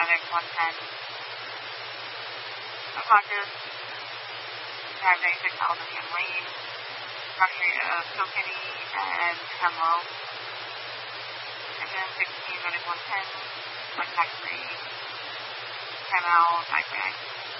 FedEx 110. Unconscious. Drive 96 Aldenian Lane. Proximity of Kilkenny and Hemlow. Again, 16 FedEx 110. Contact free. 10 hours, 9.9.